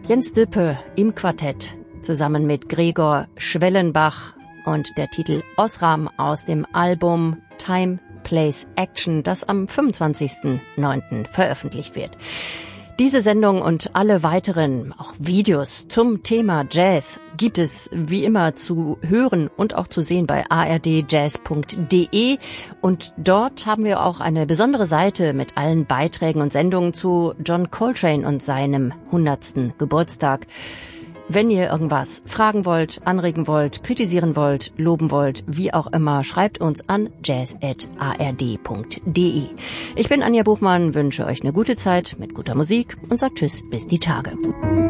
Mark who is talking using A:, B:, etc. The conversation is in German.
A: Jens Düppe im Quartett zusammen mit Gregor Schwellenbach und der Titel Osram aus dem Album Time, Place, Action, das am 25.09. veröffentlicht wird. Diese Sendung und alle weiteren, auch Videos zum Thema Jazz, gibt es wie immer zu hören und auch zu sehen bei ardjazz.de. Und dort haben wir auch eine besondere Seite mit allen Beiträgen und Sendungen zu John Coltrane und seinem 100. Geburtstag. Wenn ihr irgendwas fragen wollt, anregen wollt, kritisieren wollt, loben wollt, wie auch immer, schreibt uns an jazz@ard.de. Ich bin Anja Buchmann, wünsche euch eine gute Zeit mit guter Musik und sagt Tschüss bis die Tage.